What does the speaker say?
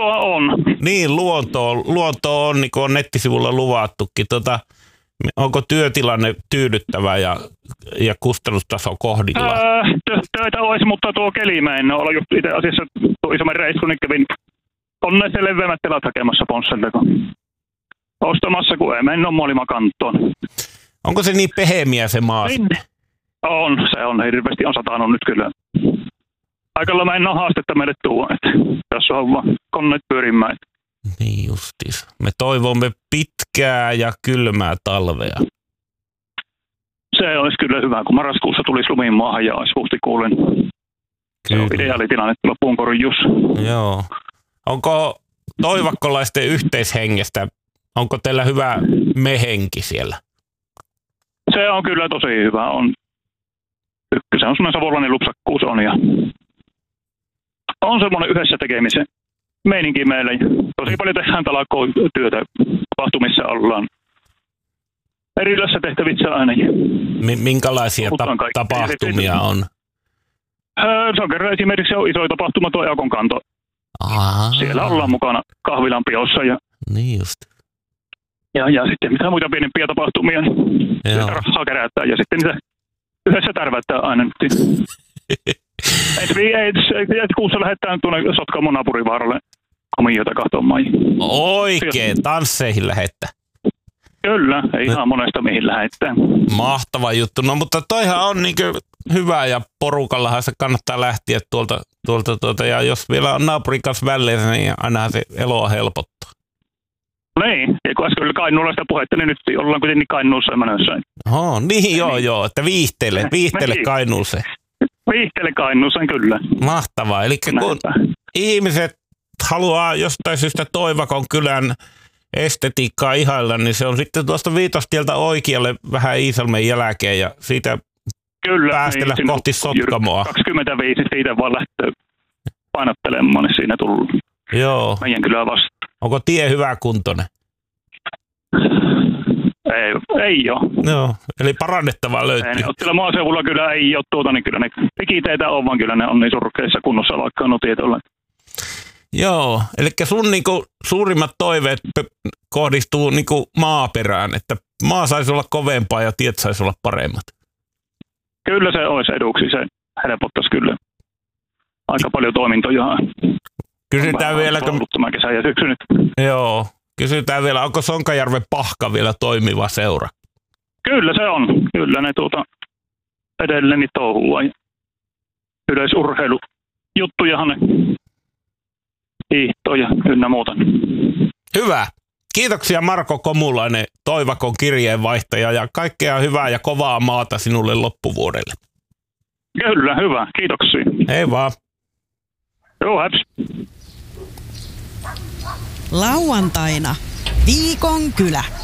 luontoa on. Niin, luonto on, niin kuin on nettisivulla luvattukin. Onko työtilanne tyydyttävä ja kustannustaso kohdilla? Töitä olisi, mutta tuo keli mä en ole just itse asiassa tuo isomman reissun, niin kävin onneisen leveämmät telat hakemassa Ponsselta ostamassa, kun ei mennä Molima-kanttoon. Onko se niin pehemiä se maa? Se on hirveästi on satanut nyt kyllä. Aikalla mä en ole haastetta meille tuo, että tässä on vaan koneet pyörimään. Niin justiis. Me toivomme pitkää ja kylmää talvea. Se olisi kyllä hyvä, kun marraskuussa tulisi lumiin maahan ja olisi huhtikuulen. Se on ideaalitilanne tulla puunkorjuus. Joo. Onko toivakkolaisten yhteishengestä, onko teillä hyvä mehenki siellä? Se on kyllä tosi hyvä. Se on semmoinen savolainen lupsakkuus on ja on semmoinen yhdessä tekemisen meininki meille. Tosi paljon tehdään talkootyötä, tapahtumissa ollaan erilaisissa tehtävissä aina. Minkälaisia tapahtumia on? Se on kerran esimerkiksi on iso tapahtuma tuo Eakon kanto. Siellä ollaan mukana kahvilan piossa. Niin just. Ja sitten mitä muita pienempiä tapahtumia, niin rahaa kerätään ja sitten niitä yhdessä tärvättää aina. Ensi kuussa lähdetään tuonne Sotkamon naapurivaaralle komiota kahtomaan. Oikein, tansseihin lähettä. Kyllä, ei ihan monesta mihin lähetään. Mahtava juttu. No mutta toihan on niin hyvä ja porukallahan se kannattaa lähteä tuolta ja jos vielä on naapurin kanssa väleissä, niin ainahan se eloa helpottaa. Niin, ja kun äsken oli Kainuulla sitä puhetta, niin nyt ollaan kuitenkin Kainuussa menossa. Niin joo, että viihteele Kainuuseen. Viihteele Kainuuseen, kyllä. Mahtavaa, eli kun ihmiset haluaa jostain syystä Toivakon kylän estetiikkaa ihailla, niin se on sitten tuosta Viitostieltä oikealle vähän Iisalmen jälkeen ja siitä päästellä niin, kohti Sotkamoa. 25 siitä vaan lähtee painottelemaan, niin siinä tullut. Joo. Meidän kylää vastaan. Onko tie hyvä kuntoinen? Ei ole. Joo, eli parannettavaa löytyy. Ottila maaseudulla kyllä ei ole niin kyllä ne pikiteitä on, vaan kyllä ne on niin surkeissa kunnossa, vaikka on tiet olleet. Joo, eli sun niinku suurimmat toiveet kohdistuu niinku maaperään, että maa saisi olla kovempaa ja tiet saisi olla paremmat. Kyllä se olisi eduksi, se helpottaisi kyllä. Aika paljon toimintoja. Kysytään vielä, tämä kesä ja syksy nyt. Joo, kysytään vielä, onko Sonkajärven Pahka vielä toimiva seura? Kyllä se on. Kyllä ne edelleen touhua. Yleisurheilujuttujahan ne hiihtoja ynnä muuta. Hyvä. Kiitoksia Marko Komulainen, Toivakon kirjeenvaihtaja ja kaikkea hyvää ja kovaa maata sinulle loppuvuodelle. Kyllä, hyvä. Kiitoksia. Hei vaan. Joo, häps. Lauantaina Viikon kylä.